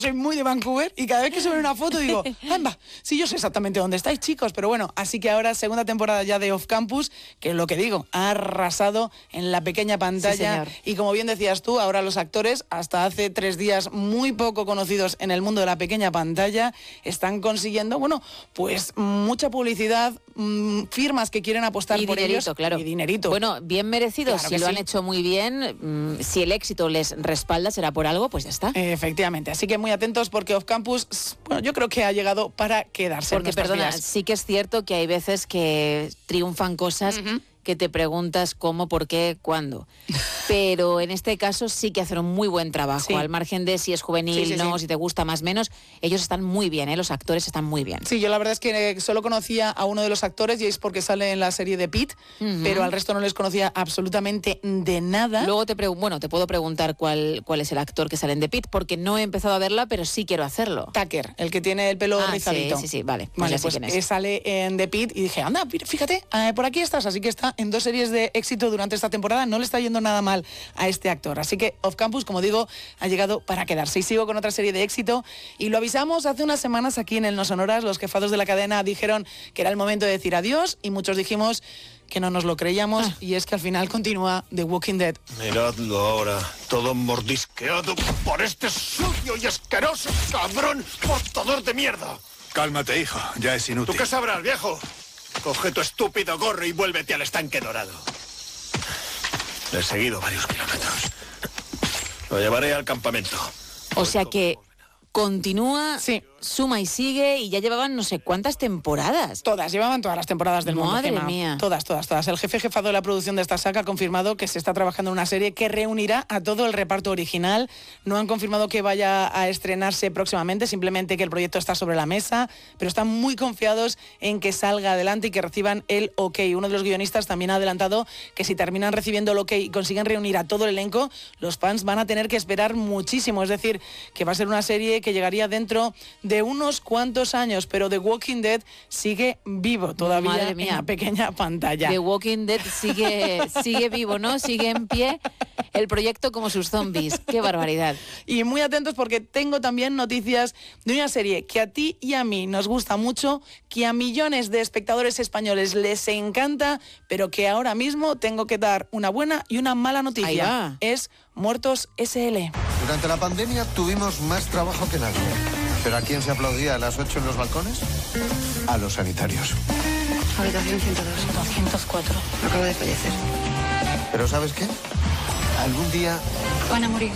soy muy de Vancouver y cada vez que suben una foto digo, ¡amba! Sí, yo sé exactamente dónde estáis, chicos, pero bueno, así que ahora segunda temporada ya de Off Campus, que es lo que digo, ha arrasado en la pequeña pantalla. Sí, y como bien decías tú, ahora los actores, hasta hace 3 días muy poco conocidos en el mundo de la pequeña pantalla, están consiguiendo, bueno, pues mucha publicidad, firmas que quieren apostar y por dinerito, ellos. claro. Y dinerito. Bueno, bien merecido, Claro si que lo sí. han hecho muy bien, si el éxito les respalda, será por algo, pues ya está. Efectivamente, así que muy atentos porque Off Campus, bueno, yo creo que ha llegado para quedarse. Porque, en nuestras perdona, vidas. sí que es cierto que hay veces que triunfan cosas que te preguntas cómo, por qué, cuándo. Pero en este caso sí que hacen un muy buen trabajo. Sí. Al margen de si es juvenil, Sí, si te gusta más menos, ellos están muy bien, los actores están muy bien. Sí, yo la verdad es que solo conocía a uno de los actores y es porque sale en la serie de Pete, pero al resto no les conocía absolutamente de nada. Luego te puedo preguntar cuál es el actor que sale en The Pitt, porque no he empezado a verla, pero sí quiero hacerlo. Tucker, el que tiene el pelo rizadito. Sí, vale. Vale, ya sé pues quién es. sale en The Pit y dije, anda, fíjate, por aquí estás. Así que está en 2 series de éxito durante esta temporada. No le está yendo nada mal a este actor. Así que Off Campus, como digo, ha llegado para quedarse. Y sigo con otra serie de éxito. Y lo avisamos hace unas semanas aquí en el No Sonoras. Los jefados de la cadena dijeron que era el momento de decir adiós y muchos dijimos que no nos lo creíamos. Y es que al final continúa The Walking Dead. Miradlo ahora, todo mordisqueado por este sucio y asqueroso cabrón portador de mierda. Cálmate, hijo, ya es inútil. ¿Tú qué sabrás, viejo? Coge tu estúpido gorro y vuélvete al estanque dorado. Le he seguido varios kilómetros. Lo llevaré al campamento. O sea que continúa, Sí. suma y sigue, y ya llevaban no sé cuántas temporadas. Llevaban todas las temporadas del mundo. Madre Gemma. mía. Todas. El jefe de la producción de esta saga ha confirmado que se está trabajando en una serie que reunirá a todo el reparto original. No han confirmado que vaya a estrenarse próximamente, simplemente que el proyecto está sobre la mesa, pero están muy confiados en que salga adelante y que reciban el ok. Uno de los guionistas también ha adelantado que si terminan recibiendo el ok y consiguen reunir a todo el elenco, los fans van a tener que esperar muchísimo. Es decir, que va a ser una serie que llegaría dentro de unos cuantos años, pero The Walking Dead sigue vivo todavía. Madre mía. En la pequeña pantalla. The Walking Dead sigue vivo, ¿no? Sigue en pie el proyecto como sus zombies. ¡Qué barbaridad! Y muy atentos porque tengo también noticias de una serie que a ti y a mí nos gusta mucho, que a millones de espectadores españoles les encanta, pero que ahora mismo tengo que dar una buena y una mala Ahí noticia. va. Es Muertos S.L. Durante la pandemia tuvimos más trabajo que nadie. ¿Pero a quién se aplaudía a las 8 en los balcones? A los sanitarios. Habitación 102. 204. Acabo de fallecer. ¿Pero sabes qué? Algún día... Van a morir.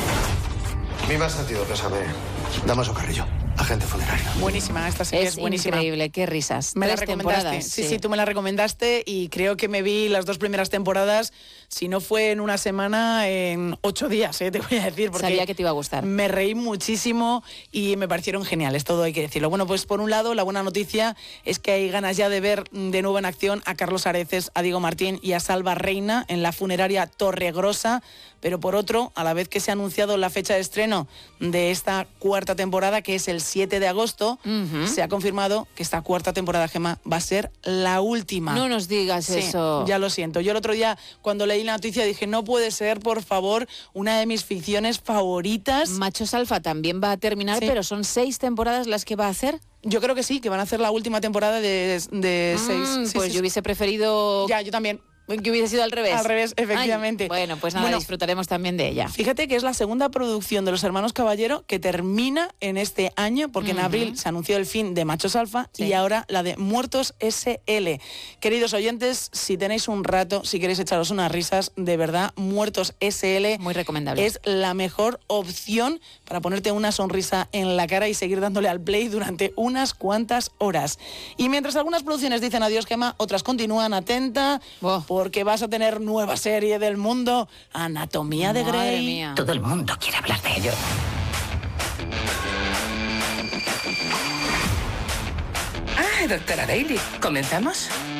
Mi más sentido pésame. Damaso Carrillo, agente funerario. Buenísima, esta serie es buenísima. Increíble, qué risas. Me la 3 recomendaste. temporadas. Sí, tú me la recomendaste y creo que me vi las 2 primeras temporadas, si no fue en una semana, en 8 días, te voy a decir. Porque Sabía que te iba a gustar. Me reí muchísimo y me parecieron geniales, todo hay que decirlo. Bueno, pues por un lado, la buena noticia es que hay ganas ya de ver de nuevo en acción a Carlos Areces, a Diego Martín y a Salva Reina en la funeraria Torregrosa. Pero por otro, a la vez que se ha anunciado la fecha de estreno de esta 4ª temporada, que es el 7 de agosto, se ha confirmado que esta 4ª temporada, Gemma, va a ser la última. No nos digas Sí, eso. ya lo siento. Yo el otro día, cuando leí la noticia, dije, no puede ser, por favor, una de mis ficciones favoritas. Machos Alfa también va a terminar, Sí. pero son 6 temporadas las que va a hacer. Yo creo que sí, que van a hacer la última temporada de 6. Pues yo hubiese preferido Ya, yo también. que hubiese sido al revés. Al revés, efectivamente. Ay, bueno, pues nada, disfrutaremos también de ella. Fíjate que es la segunda producción de los hermanos Caballero que termina en este año, porque en abril se anunció el fin de Machos Alfa y ahora la de Muertos S.L. Queridos oyentes, si tenéis un rato, si queréis echaros unas risas, de verdad, Muertos S.L. Muy recomendable. Es la mejor opción para ponerte una sonrisa en la cara y seguir dándole al play durante unas cuantas horas. Y mientras algunas producciones dicen adiós, Gemma, otras continúan. Atenta, porque vas a tener nueva serie del mundo, Anatomía de Madre Grey. mía. Todo el mundo quiere hablar de ello. Doctora Daly, ¿comenzamos?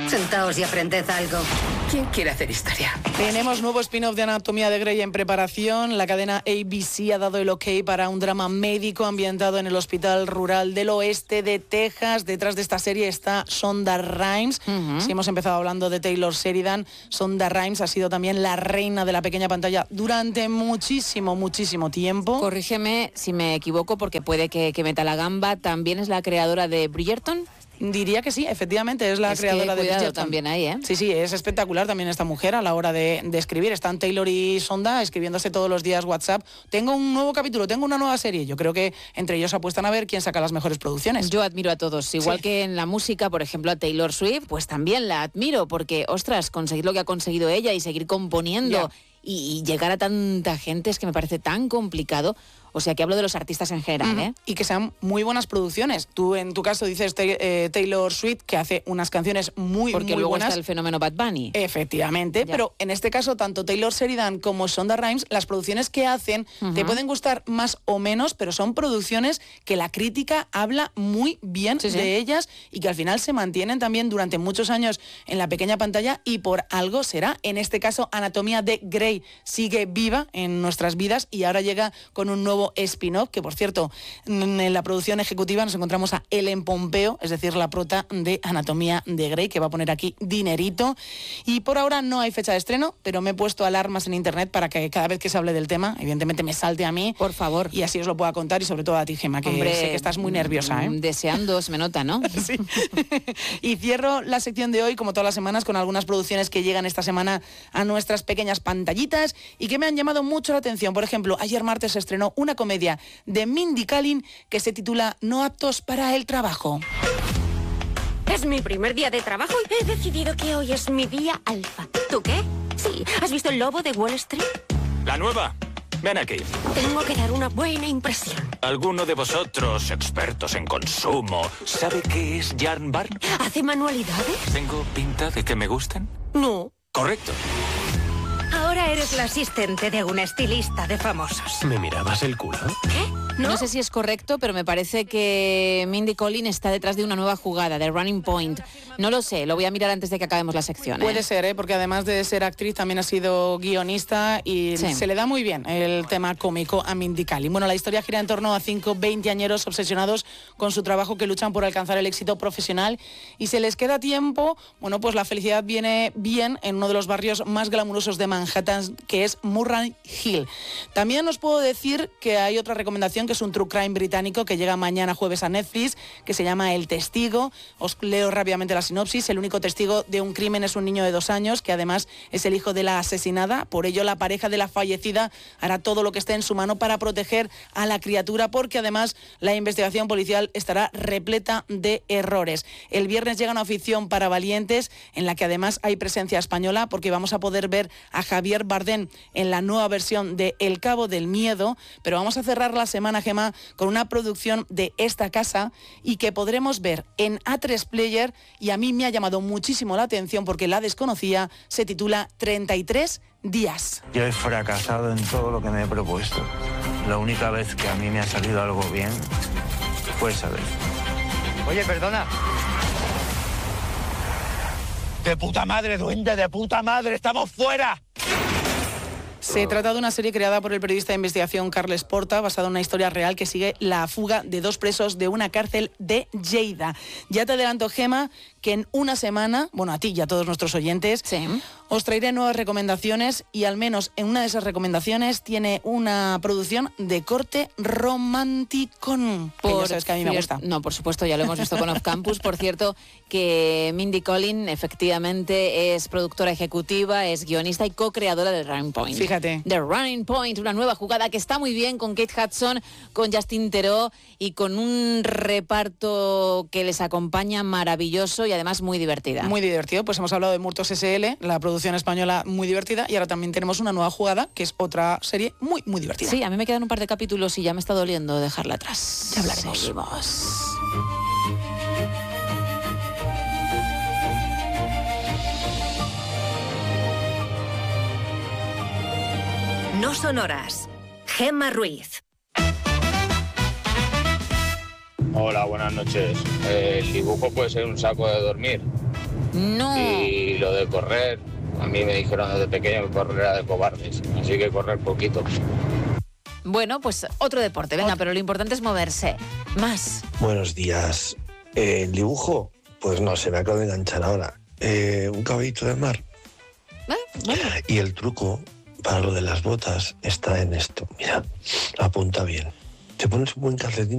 Sentaos y aprended algo. ¿Quién quiere hacer historia? Tenemos nuevo spin-off de Anatomía de Grey en preparación. La cadena ABC ha dado el ok para un drama médico ambientado en el Hospital Rural del Oeste de Texas. Detrás de esta serie está Shonda Rhimes. Si hemos empezado hablando de Taylor Sheridan, Shonda Rhimes ha sido también la reina de la pequeña pantalla durante muchísimo tiempo. Corrígeme si me equivoco, porque puede que meta la gamba. ¿También es la creadora de Bridgerton? Diría que sí, efectivamente, es la creadora de Bridgerton. También ahí, ¿eh? Sí, es espectacular también esta mujer a la hora de escribir. Están Taylor y Shonda escribiéndose todos los días WhatsApp. Tengo un nuevo capítulo, tengo una nueva serie. Yo creo que entre ellos apuestan a ver quién saca las mejores producciones. Yo admiro a todos. Igual que en la música, por ejemplo, a Taylor Swift, pues también la admiro, porque, ostras, conseguir lo que ha conseguido ella y seguir componiendo y llegar a tanta gente es que me parece tan complicado. O sea, que hablo de los artistas en general, ¿eh? Y que sean muy buenas producciones. Tú, en tu caso, dices Taylor Swift, que hace unas canciones muy buenas. Porque luego está el fenómeno Bad Bunny. Efectivamente, pero en este caso, tanto Taylor Sheridan como Shonda Rhimes, las producciones que hacen te pueden gustar más o menos, pero son producciones que la crítica habla muy bien de ellas y que al final se mantienen también durante muchos años en la pequeña pantalla, y por algo será. En este caso, Anatomía de Grey sigue viva en nuestras vidas y ahora llega con un nuevo spin-off, que por cierto, en la producción ejecutiva nos encontramos a Ellen Pompeo, es decir, la prota de Anatomía de Grey, que va a poner aquí dinerito. Y por ahora no hay fecha de estreno, pero me he puesto alarmas en internet para que cada vez que se hable del tema, evidentemente me salte a mí. Por favor. Y así os lo pueda contar, y sobre todo a ti, Gemma, que Hombre, sé que estás muy nerviosa, ¿eh? Deseando, se me nota, ¿no? Sí. Y cierro la sección de hoy, como todas las semanas, con algunas producciones que llegan esta semana a nuestras pequeñas pantallitas y que me han llamado mucho la atención. Por ejemplo, ayer martes se estrenó una comedia de Mindy Kaling que se titula No aptos para el trabajo. Es mi primer día de trabajo y he decidido que hoy es mi día alfa. ¿Tú qué? Sí. ¿Has visto El Lobo de Wall Street? La nueva. Ven aquí. Tengo que dar una buena impresión. ¿Alguno de vosotros, expertos en consumo, sabe qué es Jan Barn? ¿Hace manualidades? ¿Tengo pinta de que me gusten? No. Correcto. Ahora eres la asistente de un estilista de famosos. ¿Me mirabas el culo? ¿Qué? No sé si es correcto, pero me parece que Mindy Kaling está detrás de una nueva jugada, de Running Point. No lo sé, lo voy a mirar antes de que acabemos la sección. Puede ser, porque además de ser actriz también ha sido guionista y se le da muy bien el tema cómico a Mindy Kaling. Bueno, la historia gira en torno a 5 veinteañeros obsesionados con su trabajo que luchan por alcanzar el éxito profesional y se les queda tiempo. Bueno, pues la felicidad viene bien en uno de los barrios más glamurosos de Manhattan, que es Murray Hill. También os puedo decir que hay otra recomendación, que es un true crime británico que llega mañana jueves a Netflix, que se llama El Testigo. Os leo rápidamente la sinopsis. El único testigo de un crimen es un niño de 2 años, que además es el hijo de la asesinada. Por ello, la pareja de la fallecida hará todo lo que esté en su mano para proteger a la criatura, porque además la investigación policial estará repleta de errores. El viernes llega una ficción para valientes, en la que además hay presencia española, porque vamos a poder ver a Javier Bardem en la nueva versión de El Cabo del Miedo, pero vamos a cerrar la semana, Gemma, con una producción de esta casa y que podremos ver en A3 Player, y a mí me ha llamado muchísimo la atención porque la desconocía. Se titula 33 días. Yo he fracasado en todo lo que me he propuesto. La única vez que a mí me ha salido algo bien fue esa vez. Oye, perdona. ¡De puta madre, duende, de puta madre! ¡Estamos fuera! Se trata de una serie creada por el periodista de investigación Carles Porta, basada en una historia real que sigue la fuga de 2 presos de una cárcel de Lleida. Ya te adelanto, Gemma, que en una semana, bueno, a ti y a todos nuestros oyentes, os traeré nuevas recomendaciones, y al menos en una de esas recomendaciones tiene una producción de corte romántico. Ya sabes que a mí me gusta. No, por supuesto, ya lo hemos visto con Off Campus. Por cierto, que Mindy Kaling efectivamente es productora ejecutiva, es guionista y co-creadora de Running Point. Fíjate. The Running Point, una nueva jugada que está muy bien, con Kate Hudson, con Justin Theroux y con un reparto que les acompaña maravilloso y además muy divertida. Muy divertido, pues hemos hablado de Murtos SL, la producción española muy divertida, y ahora también tenemos una nueva jugada, que es otra serie muy, muy divertida. Sí, a mí me quedan un par de capítulos y ya me está doliendo dejarla atrás. Ya hablaremos. Seguimos. No son horas. Gemma Ruiz. Hola, buenas noches. El dibujo puede ser un saco de dormir. No. Y lo de correr, a mí me dijeron desde pequeño que correr era de cobardes, así que correr poquito. Bueno, pues otro deporte, venga, pero lo importante es moverse. Más. Buenos días. El dibujo, pues no, se me acaba de enganchar ahora. Un caballito de mar. Bueno. Y el truco para lo de las botas está en esto. Mira, apunta bien. Te pones un buen calcetín